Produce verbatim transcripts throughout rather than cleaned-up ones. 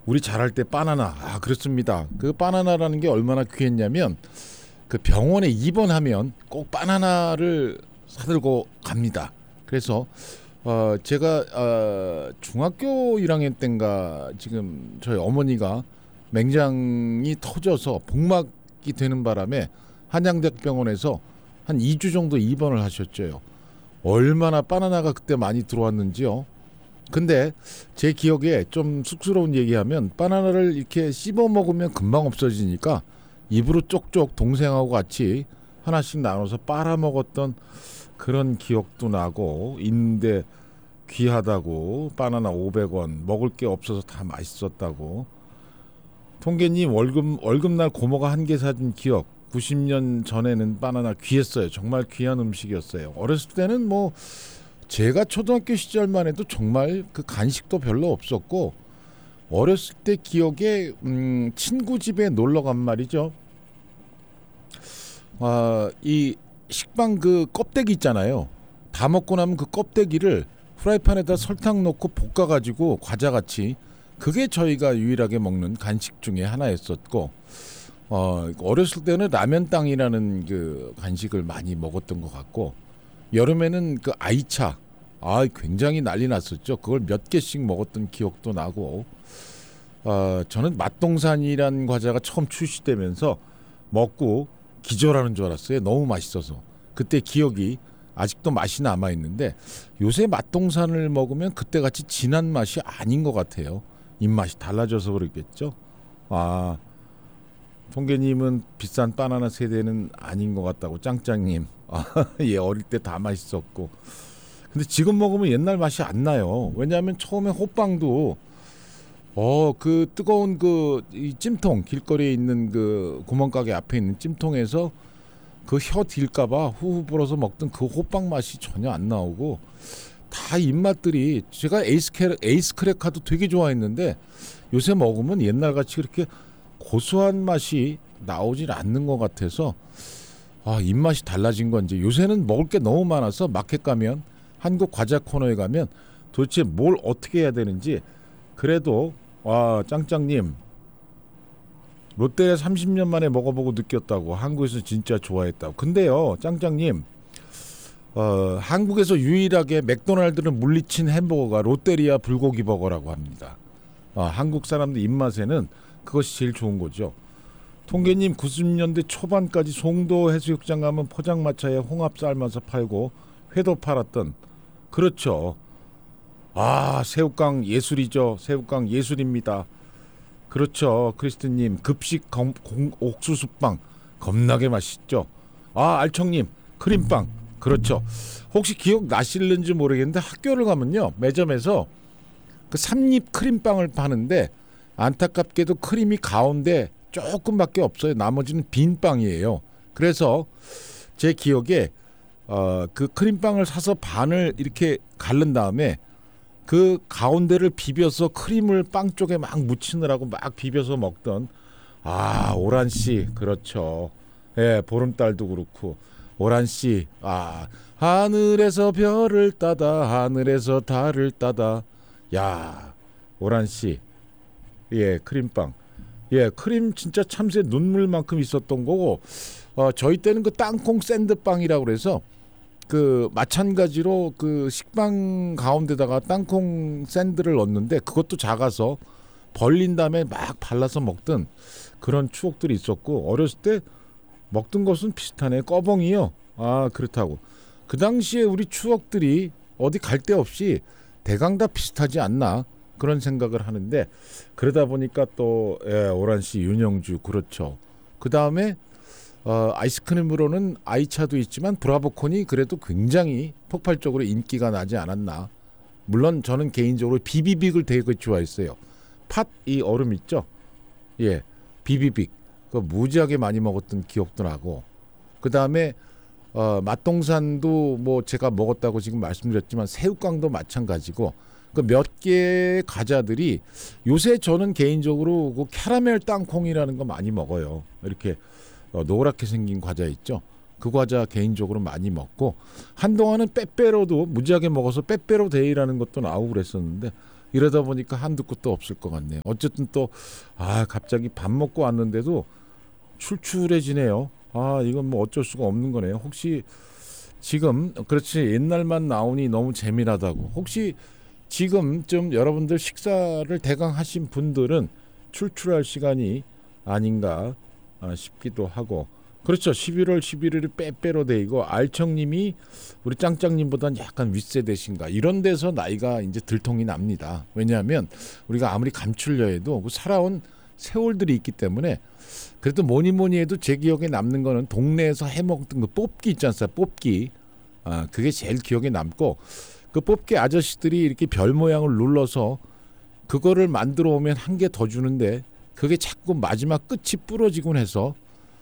우리 자랄 때 바나나. 아, 그렇습니다. 그 바나나라는 게 얼마나 귀했냐면 그 병원에 입원하면 꼭 바나나를 사들고 갑니다. 그래서 어 제가 어 중학교 일 학년 때인가 지금 저희 어머니가 맹장이 터져서 복막이 되는 바람에 한양대병원에서 한 이 주 정도 입원을 하셨죠. 얼마나 바나나가 그때 많이 들어왔는지요. 근데 제 기억에 좀 쑥스러운 얘기하면 바나나를 이렇게 씹어 먹으면 금방 없어지니까 입으로 쪽쪽 동생하고 같이 하나씩 나눠서 빨아 먹었던 그런 기억도 나고, 있는데 귀하다고 바나나 오백 원 먹을 게 없어서 다 맛있었다고. 통계님 월급 월급날 고모가 한 개 사준 기억. 구십 년 전에는 바나나 귀했어요. 정말 귀한 음식이었어요. 어렸을 때는 뭐 제가 초등학교 시절만 해도 정말 그 간식도 별로 없었고, 어렸을 때 기억에 음, 친구 집에 놀러 간 말이죠. 아, 이 식빵 그 껍데기 있잖아요. 다 먹고 나면 그 껍데기를 프라이팬에다 설탕 넣고 볶아가지고 과자같이, 그게 저희가 유일하게 먹는 간식 중에 하나였었고, 어, 어렸을 때는 라면 땅이라는 그 간식을 많이 먹었던 것 같고, 여름에는 그 아이차, 아 굉장히 난리 났었죠. 그걸 몇 개씩 먹었던 기억도 나고, 어, 저는 맛동산이란 과자가 처음 출시되면서 먹고 기절하는 줄 알았어요. 너무 맛있어서. 그때 기억이 아직도 맛이 남아 있는데, 요새 맛동산을 먹으면 그때같이 진한 맛이 아닌 것 같아요. 입맛이 달라져서 그렇겠죠. 아, 통계님은 비싼 바나나 세대는 아닌 것 같다고. 짱짱님, 아, 예, 어릴 때 다 맛있었고, 근데 지금 먹으면 옛날 맛이 안 나요. 왜냐하면 처음에 호빵도 어 그 뜨거운 그 이 찜통, 길거리에 있는 그 구멍가게 앞에 있는 찜통에서 그 혀 딜까봐 후후 불어서 먹던 그 호빵 맛이 전혀 안 나오고, 다 입맛들이, 제가 에이스 크랙, 에이스 크래카도 되게 좋아했는데 요새 먹으면 옛날같이 그렇게 고소한 맛이 나오질 않는 것 같아서, 아, 입맛이 달라진 건지. 요새는 먹을 게 너무 많아서 마켓 가면, 한국 과자 코너에 가면 도대체 뭘 어떻게 해야 되는지. 그래도 와, 짱짱님 롯데를 삼십 년 만에 먹어보고 느꼈다고. 한국에서 진짜 좋아했다고. 근데요, 짱짱님, 어, 한국에서 유일하게 맥도날드를 물리친 햄버거가 롯데리아 불고기 버거라고 합니다. 어, 한국 사람들 입맛에는 그것이 제일 좋은 거죠. 통계님, 구십 년대 초반까지 송도 해수욕장 가면 포장마차에 홍합 삶아서 팔고 회도 팔았던. 그렇죠. 아, 새우깡 예술이죠. 새우깡 예술입니다. 그렇죠. 크리스트님, 급식 검, 공, 옥수수빵 겁나게 맛있죠. 아, 알청님, 크림빵. 그렇죠. 혹시 기억 나실는지 모르겠는데 학교를 가면요, 매점에서 그 삼립 크림빵을 파는데 안타깝게도 크림이 가운데 조금밖에 없어요. 나머지는 빈 빵이에요. 그래서 제 기억에 어, 그 크림빵을 사서 반을 이렇게 갈른 다음에 그 가운데를 비벼서 크림을 빵 쪽에 막 묻히느라고 막 비벼서 먹던, 아, 오란씨. 그렇죠. 예, 보름달도 그렇고 오란씨. 아, 하늘에서 별을 따다 하늘에서 달을 따다. 야, 오란씨. 예, 크림빵. 예, 크림 진짜 참새 눈물만큼 있었던 거고, 어, 저희 때는 그 땅콩 샌드빵이라고 그래서 그 마찬가지로 그 식빵 가운데다가 땅콩 샌드를 넣는데 그것도 작아서 벌린 다음에 막 발라서 먹던 그런 추억들이 있었고, 어렸을 때 먹던 것은 비슷하네. 꺼벙이요. 아, 그렇다고. 그 당시에 우리 추억들이 어디 갈 데 없이 대강 다 비슷하지 않나, 그런 생각을 하는데, 그러다 보니까 또 예, 오란씨, 윤영주. 그렇죠. 그 다음에 어, 아이스크림으로는 아이차도 있지만 브라보콘이 그래도 굉장히 폭발적으로 인기가 나지 않았나. 물론 저는 개인적으로 비비빅을 되게 좋아했어요. 팥 이 얼음 있죠. 예, 비비빅. 그 무지하게 많이 먹었던 기억도 나고, 그 다음에 어, 맛동산도 뭐 제가 먹었다고 지금 말씀드렸지만 새우깡도 마찬가지고, 그 몇 개의 과자들이 요새 저는 개인적으로 그 캐러멜 땅콩이라는 거 많이 먹어요. 이렇게 어, 노랗게 생긴 과자 있죠. 그 과자 개인적으로 많이 먹고, 한동안은 빼빼로도 무지하게 먹어서 빼빼로 데이라는 것도 나오고 그랬었는데, 이러다 보니까 한두 끝도 없을 것 같네요. 어쨌든 또 아 갑자기 밥 먹고 왔는데도 출출해지네요. 아 이건 뭐 어쩔 수가 없는 거네요. 혹시 지금 그렇지 옛날만 나오니 너무 재미나다고 혹시 지금 좀 여러분들 식사를 대강 하신 분들은 출출할 시간이 아닌가 싶기도 하고 그렇죠. 십일월 십일일이 빼빼로 데이고 알청님이 우리 짱짱님보다는 약간 윗세대신가 이런 데서 나이가 이제 들통이 납니다. 왜냐하면 우리가 아무리 감출려 해도 살아온 세월들이 있기 때문에 그래도 뭐니 뭐니 해도 제 기억에 남는 거는 동네에서 해먹던 그 뽑기 있지 않습니까? 뽑기. 아, 그게 제일 기억에 남고 그 뽑기 아저씨들이 이렇게 별 모양을 눌러서 그거를 만들어 오면 한 개 더 주는데 그게 자꾸 마지막 끝이 부러지곤 해서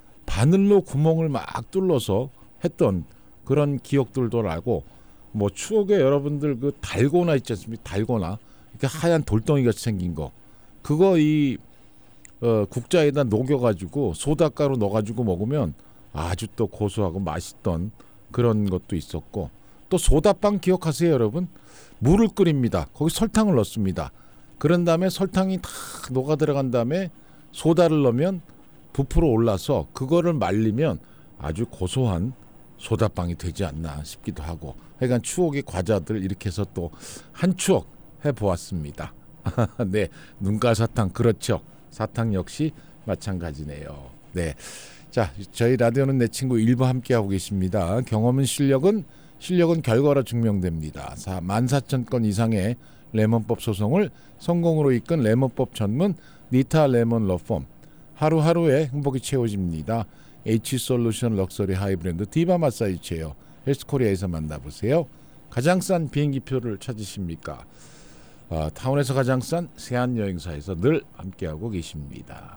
바늘로 구멍을 막 뚫러서 했던 그런 기억들도 나고 뭐 추억에 여러분들 그 달고나 있지 않습니까? 달고나 이렇게 하얀 돌덩이 같이 생긴 거 그거 이 어, 국자에다 녹여가지고 소다가루 넣어가지고 먹으면 아주 또 고소하고 맛있던 그런 것도 있었고 또 소다빵 기억하세요 여러분? 물을 끓입니다. 거기 설탕을 넣습니다. 그런 다음에 설탕이 다 녹아 들어간 다음에 소다를 넣으면 부풀어 올라서 그거를 말리면 아주 고소한 소다빵이 되지 않나 싶기도 하고 하여간 추억의 과자들 이렇게 해서 또 한 추억 해보았습니다. 네, 눈가사탕 그렇죠. 사탕 역시 마찬가지네요. 네, 자 저희 라디오는 내 친구 일부 함께하고 계십니다. 경험은 실력은 실력은 결과로 증명됩니다. 만 사천 건 이상의 레몬법 소송을 성공으로 이끈 레몬법 전문 니타 레몬 러펌 하루하루의 행복이 채워집니다. H솔루션 럭셔리 하이브랜드 디바 마사지 체어 헬스코리아에서 만나보세요. 가장 싼 비행기표를 찾으십니까? 아, 타운에서 가장 싼 세안여행사에서 늘 함께하고 계십니다.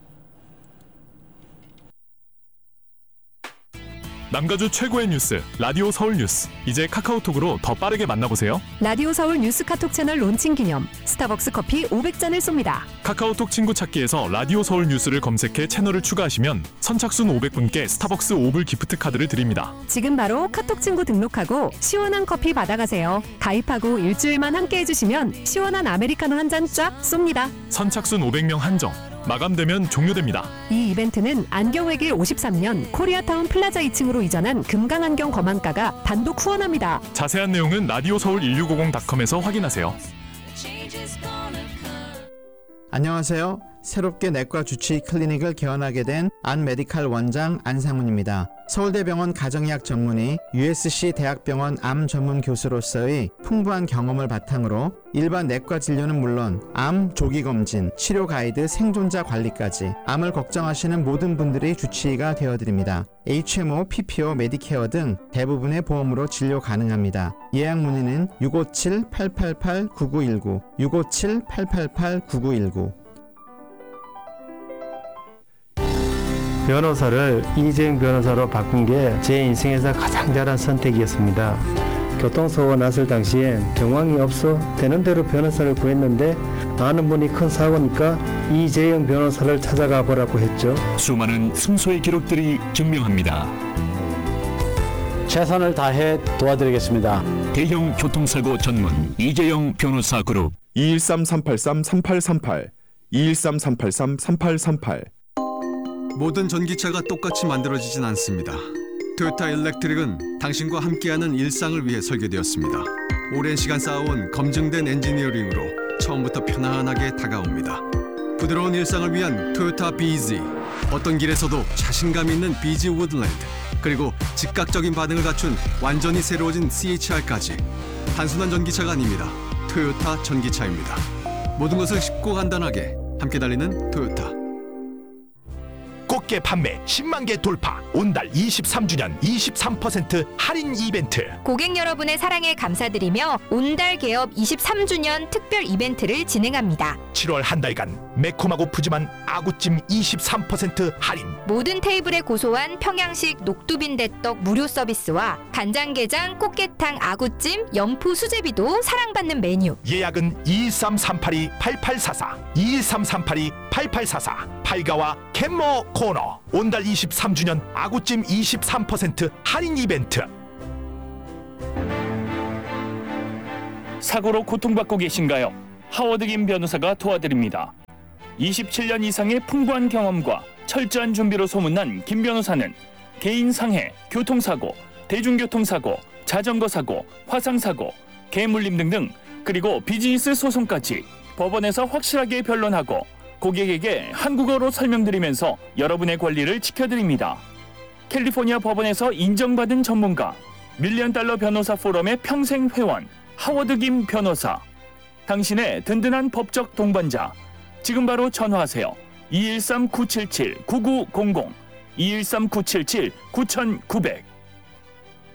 남가주 최고의 뉴스 라디오 서울 뉴스 이제 카카오톡으로 더 빠르게 만나보세요. 라디오 서울 뉴스 카톡 채널 론칭 기념 스타벅스 커피 오백 잔을 쏩니다. 카카오톡 친구 찾기에서 라디오 서울 뉴스를 검색해 채널을 추가하시면 선착순 오백 분께 스타벅스 오불 기프트 카드를 드립니다. 지금 바로 카톡 친구 등록하고 시원한 커피 받아가세요. 가입하고 일주일만 함께 해주시면 시원한 아메리카노 한 잔 쫙 쏩니다. 선착순 오백 명 한정. 마감되면 종료됩니다. 이 이벤트는 안경외길 오십삼 년 코리아타운 플라자 이 층으로 이전한 금강안경 검안가가 단독 후원합니다. 자세한 내용은 라디오 서울 일육오공 닷컴에서 확인하세요. 안녕하세요. 새롭게 내과 주치 클리닉을 개원하게 된 안메디칼 원장 안상훈입니다. 서울대병원 가정의학 전문의 유에스씨 대학병원 암 전문 교수로서의 풍부한 경험을 바탕으로 일반 내과 진료는 물론 암 조기 검진, 치료 가이드, 생존자 관리까지 암을 걱정하시는 모든 분들의 주치의가 되어드립니다. 에이치엠오, 피피오, 메디케어 등 대부분의 보험으로 진료 가능합니다. 예약 문의는 육오칠 팔팔팔 구구일구, 육오칠 팔팔팔 구구일구. 변호사를 이재용 변호사로 바꾼 게 제 인생에서 가장 잘한 선택이었습니다. 교통사고가 났을 당시엔 정황이 없어 되는 대로 변호사를 구했는데 아는 분이 큰 사고니까 이재용 변호사를 찾아가 보라고 했죠. 수많은 승소의 기록들이 증명합니다. 최선을 다해 도와드리겠습니다. 대형 교통사고 전문 이재용 변호사 그룹 이일삼 삼팔삼 삼팔삼팔 이일삼 삼팔삼 삼팔삼팔. 모든 전기차가 똑같이 만들어지진 않습니다. 토요타 일렉트릭은 당신과 함께하는 일상을 위해 설계되었습니다. 오랜 시간 쌓아온 검증된 엔지니어링으로 처음부터 편안하게 다가옵니다. 부드러운 일상을 위한 토요타 비지, 어떤 길에서도 자신감 있는 비지 우드랜드, 그리고 즉각적인 반응을 갖춘 완전히 새로워진 씨에이치알까지 단순한 전기차가 아닙니다. 토요타 전기차입니다. 모든 것을 쉽고 간단하게 함께 달리는 토요타. 꽃게 판매 십만 개 돌파. 온달 이십삼 주년 이십삼 퍼센트 할인 이벤트. 고객 여러분의 사랑에 감사드리며 온달 개업 이십삼 주년 특별 이벤트를 진행합니다. 칠월 한 달간 매콤하고 푸짐한 아구찜 이십삼 퍼센트 할인. 모든 테이블에 고소한 평양식 녹두빈대떡 무료 서비스와 간장게장, 꽃게탕, 아구찜, 연포 수제비도 사랑받는 메뉴. 예약은 이일삼 삼팔이 팔팔사사, 이일삼 삼팔이 팔팔사사. 팔가와 캔모 코너. 온달 이십삼 주년 아구찜 이십삼 퍼센트 할인 이벤트. 사고로 고통받고 계신가요? 하워드 김 변호사가 도와드립니다. 이십칠 년 이상의 풍부한 경험과 철저한 준비로 소문난 김 변호사는 개인 상해, 교통사고, 대중교통사고, 자전거사고, 화상사고, 개물림 등등 그리고 비즈니스 소송까지 법원에서 확실하게 변론하고 고객에게 한국어로 설명드리면서 여러분의 권리를 지켜드립니다. 캘리포니아 법원에서 인정받은 전문가, 밀리언 달러 변호사 포럼의 평생 회원, 하워드 김 변호사. 당신의 든든한 법적 동반자. 지금 바로 전화하세요. 이일삼 구칠칠 구구공공, 이일삼 구칠칠 구구공공.